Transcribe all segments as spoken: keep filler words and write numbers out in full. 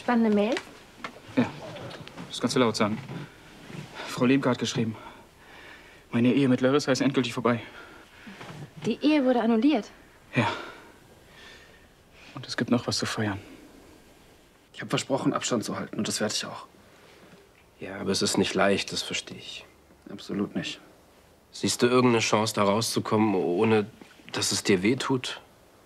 spannende Mail? Ja, das kannst du laut sagen. Frau Lemke hat geschrieben. Meine Ehe mit Larissa ist endgültig vorbei. Die Ehe wurde annulliert? Ja. Und es gibt noch was zu feiern. Ich habe versprochen, Abstand zu halten. Und das werde ich auch. Ja, aber es ist nicht leicht, das verstehe ich. Absolut nicht. Siehst du irgendeine Chance, da rauszukommen, ohne dass es dir wehtut?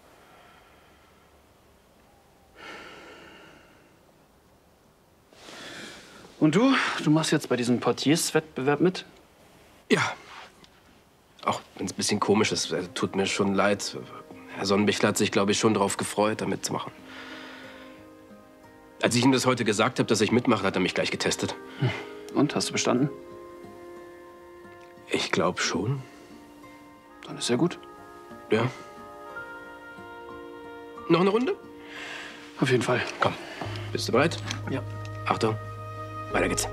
Und du? Du machst jetzt bei diesem Portiers-Wettbewerb mit? Ja. Auch wenn es ein bisschen komisch ist, äh, tut mir schon leid. Herr Sonnenbichler hat sich, glaube ich, schon darauf gefreut, da mitzumachen. Als ich ihm das heute gesagt habe, dass ich mitmache, hat er mich gleich getestet. Und, hast du bestanden? Ich glaube schon. Dann ist ja gut. Ja. Noch eine Runde? Auf jeden Fall. Komm. Bist du bereit? Ja. Achtung. Weiter geht's.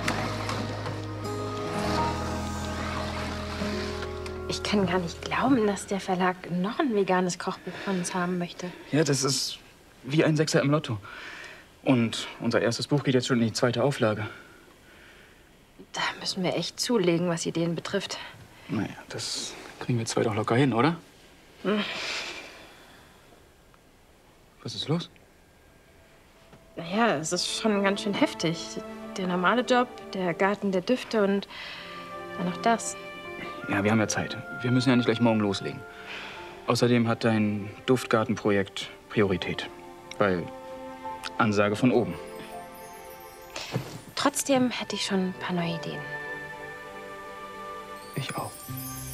Ich kann gar nicht glauben, dass der Verlag noch ein veganes Kochbuch von uns haben möchte. Ja, das ist wie ein Sechser im Lotto. Und unser erstes Buch geht jetzt schon in die zweite Auflage. Da müssen wir echt zulegen, was Ideen betrifft. Naja, das kriegen wir zwei doch locker hin, oder? Hm. Was ist los? Naja, es ist schon ganz schön heftig. Der normale Job, der Garten der Düfte und dann noch das. Ja, wir haben ja Zeit. Wir müssen ja nicht gleich morgen loslegen. Außerdem hat dein Duftgartenprojekt Priorität. Weil Ansage von oben. Trotzdem hätte ich schon ein paar neue Ideen. Ich auch.